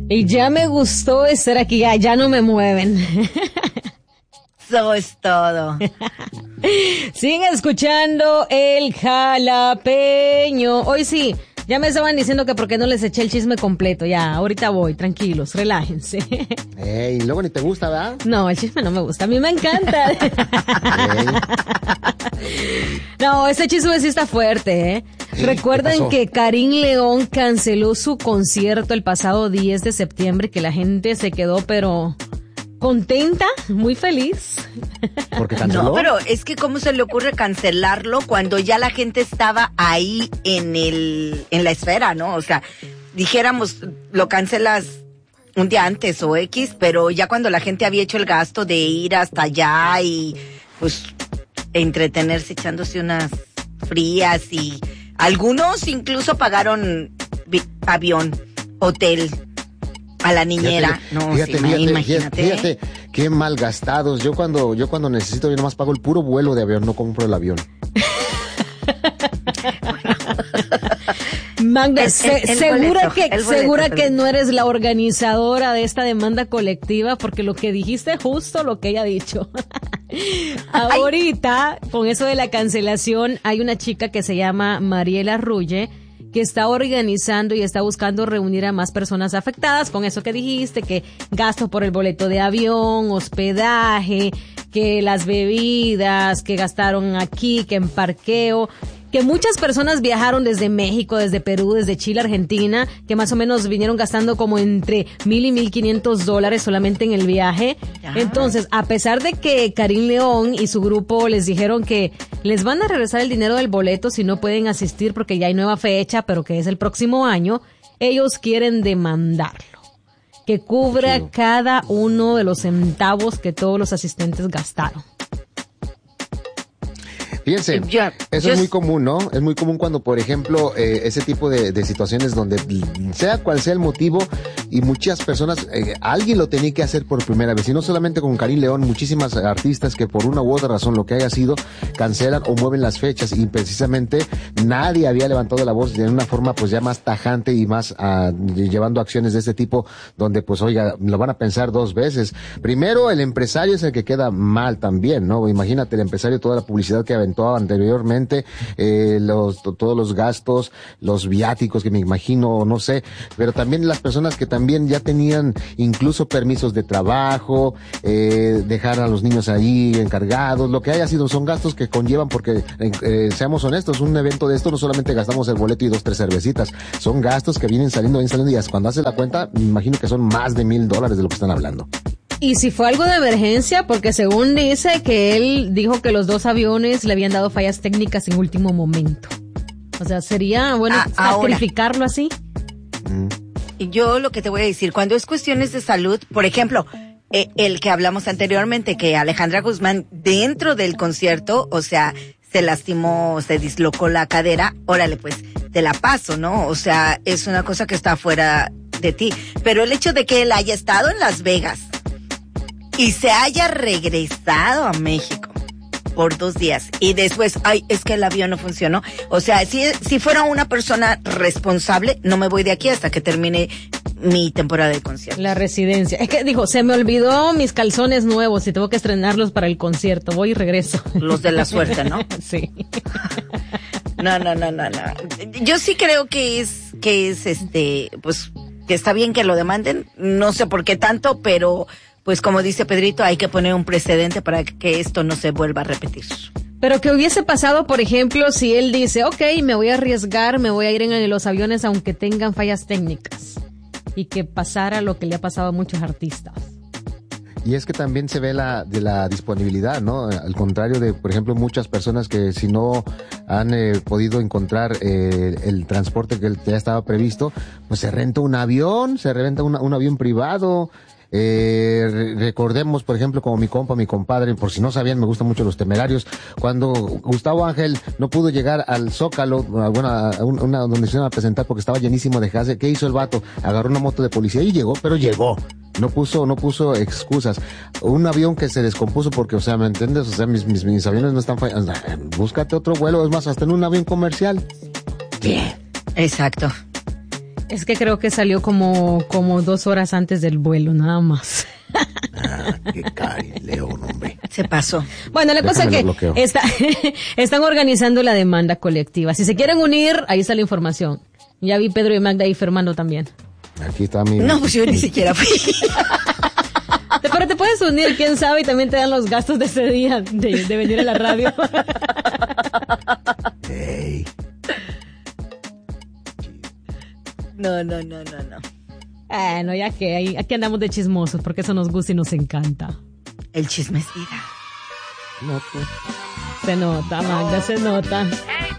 Y ya me gustó estar aquí, ya no me mueven. Eso es todo. Siguen escuchando el jalapeño. Hoy sí, ya me estaban diciendo que por qué no les eché el chisme completo. Ya, ahorita voy, tranquilos, relájense. Y luego ni te gusta, ¿verdad? No, el chisme no me gusta, a mí me encanta. No, ese chisme sí está fuerte, ¿eh? Recuerden que Karim León canceló su concierto el pasado 10 de septiembre, que la gente se quedó, pero contenta, muy feliz. ¿Porque canceló? No, pero es que ¿cómo se le ocurre cancelarlo cuando ya la gente estaba ahí en la esfera, ¿no? O sea, dijéramos, lo cancelas un día antes o X, pero ya cuando la gente había hecho el gasto de ir hasta allá y pues entretenerse echándose unas frías, y algunos incluso pagaron avión, hotel a la niñera. Fíjate, qué mal gastados. Yo cuando necesito, yo nomás pago el puro vuelo de avión, no compro el avión. Magda, segura que no eres la organizadora de esta demanda colectiva, porque lo que dijiste es justo lo que ella ha dicho. Ahorita, con eso de la cancelación, hay una chica que se llama Mariela Rulle, que está organizando y está buscando reunir a más personas afectadas con eso que dijiste, que gastos por el boleto de avión, hospedaje, que las bebidas que gastaron aquí, que en parqueo, que muchas personas viajaron desde México, desde Perú, desde Chile, Argentina, que más o menos vinieron gastando como entre $1,000 y $1,500 solamente en el viaje. Entonces, a pesar de que Karim León y su grupo les dijeron que les van a regresar el dinero del boleto si no pueden asistir porque ya hay nueva fecha, pero que es el próximo año, ellos quieren demandarlo, que cubra cada uno de los centavos que todos los asistentes gastaron. Fíjense, eso es muy común, ¿no? Es muy común cuando, por ejemplo, ese tipo de situaciones donde sea cual sea el motivo y muchas personas, alguien lo tenía que hacer por primera vez. Y no solamente con Karim León, muchísimas artistas que por una u otra razón, lo que haya sido, cancelan o mueven las fechas, y precisamente nadie había levantado la voz de una forma pues ya más tajante y más llevando acciones de este tipo, donde pues oiga, lo van a pensar dos veces. Primero, el empresario es el que queda mal también, ¿no? Imagínate el empresario, toda la publicidad que aventó anteriormente, todos los gastos, los viáticos que me imagino, no sé, pero también las personas que también ya tenían incluso permisos de trabajo, dejar a los niños ahí encargados, lo que haya sido, son gastos que conllevan, porque seamos honestos, un evento de esto no solamente gastamos el boleto y 2-3 cervecitas, son gastos que vienen saliendo, y cuando haces la cuenta, me imagino que son más de $1,000 de lo que están hablando. Y si fue algo de emergencia, porque según dice que él dijo que los 2 aviones le habían dado fallas técnicas en último momento. O sea, sería bueno sacrificarlo así. Yo lo que te voy a decir, cuando es cuestiones de salud, por ejemplo, el que hablamos anteriormente, que Alejandra Guzmán dentro del concierto, o sea, se lastimó, se dislocó la cadera, órale, pues te la paso, ¿no? O sea, es una cosa que está fuera de ti. Pero el hecho de que él haya estado en Las Vegas y se haya regresado a México por 2 días y después, es que el avión no funcionó. O sea, si fuera una persona responsable, no me voy de aquí hasta que termine mi temporada de concierto. La residencia. Es que dijo, se me olvidó mis calzones nuevos y tengo que estrenarlos para el concierto. Voy y regreso. Los de la suerte, ¿no? Sí. No. Yo sí creo que es pues, que está bien que lo demanden. No sé por qué tanto, pero pues como dice Pedrito, hay que poner un precedente para que esto no se vuelva a repetir. Pero ¿qué hubiese pasado, por ejemplo, si él dice, okay, me voy a arriesgar, me voy a ir en los aviones aunque tengan fallas técnicas? Y que pasara lo que le ha pasado a muchos artistas. Y es que también se ve de la disponibilidad, ¿no? Al contrario de, por ejemplo, muchas personas que si no han podido encontrar el transporte que ya estaba previsto, pues se renta un avión, un avión privado. Recordemos, por ejemplo, como mi compadre, por si no sabían, me gustan mucho los Temerarios, cuando Gustavo Ángel no pudo llegar al Zócalo, donde se iban a presentar porque estaba llenísimo de gente, ¿qué hizo el vato? Agarró una moto de policía y llegó, pero llegó. No puso excusas. Un avión que se descompuso porque, o sea, ¿me entiendes? O sea, mis aviones no están fallando. Búscate otro vuelo, es más, hasta en un avión comercial. Exacto. Es que creo que salió como 2 horas antes del vuelo, nada más. Qué carileo, hombre. Se pasó. Bueno, la cosa es que están organizando la demanda colectiva. Si se quieren unir, ahí está la información. Ya vi Pedro y Magda ahí firmando también. Aquí está mi... No, pues yo ni siquiera fui. Pero te puedes unir, quién sabe, y también te dan los gastos de ese día de venir a la radio. Hey. No. Bueno, ya que aquí andamos de chismosos, porque eso nos gusta y nos encanta. El chisme es vida. No, tú. Se nota, Magda, se nota.